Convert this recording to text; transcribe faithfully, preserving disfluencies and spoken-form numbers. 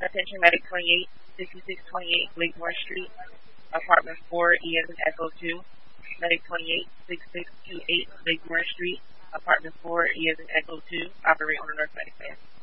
Attention Medic twenty-eight, sixty-six twenty-eight Blakemore Street, Apartment four, E as in Echo two. Medic twenty-eight, sixty-six twenty-eight Blakemore Street, Apartment four, E as in Echo two. Operate on the North Medic Fan.